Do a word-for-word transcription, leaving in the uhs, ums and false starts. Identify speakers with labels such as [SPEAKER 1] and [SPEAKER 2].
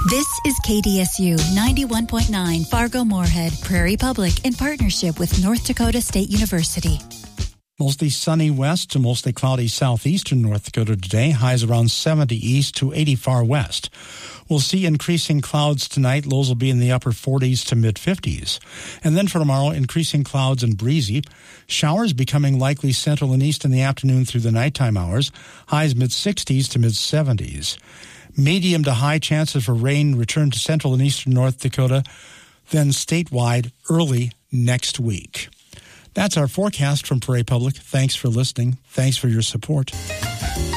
[SPEAKER 1] This is K D S U ninety-one point nine Fargo-Moorhead, Prairie Public, in partnership with North Dakota State University.
[SPEAKER 2] Mostly sunny west to mostly cloudy southeastern North Dakota today. Highs around seventy east to eighty far west. We'll see increasing clouds tonight. Lows will be in the upper forties to mid-fifties. And then for tomorrow, increasing clouds and breezy. Showers becoming likely central and east in the afternoon through the nighttime hours. Highs mid-sixties to mid-seventies. Medium to high chances for rain return to central and eastern North Dakota, then statewide early next week. That's our forecast from Prairie Public. Thanks for listening. Thanks for your support.